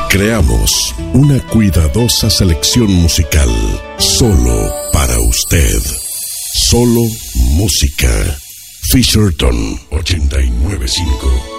Creamos una cuidadosa selección musical solo para usted. Solo música. Fisherton 895